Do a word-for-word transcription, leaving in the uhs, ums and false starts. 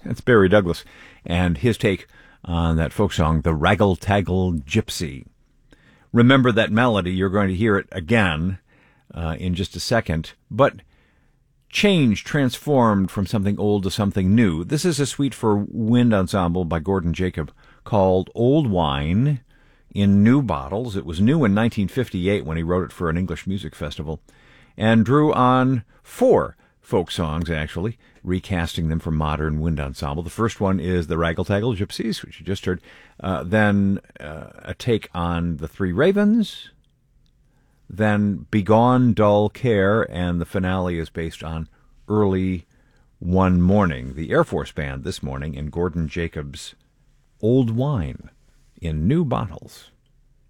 That's Barry Douglas and his take on that folk song, The Raggle-Taggle Gypsy. Remember that melody. You're going to hear it again uh, in just a second. But change, transformed from something old to something new. This is a suite for wind ensemble by Gordon Jacob called Old Wine in New Bottles. It was new in nineteen fifty-eight when he wrote it for an English music festival and drew on four folk songs, actually, recasting them for modern wind ensemble. The first one is the Raggle-Taggle Gypsies, which you just heard. Uh, then uh, a take on the Three Ravens. Then Begone Dull Care, and the finale is based on Early One Morning, the Air Force Band this morning in Gordon Jacobs' Old Wine in New Bottles.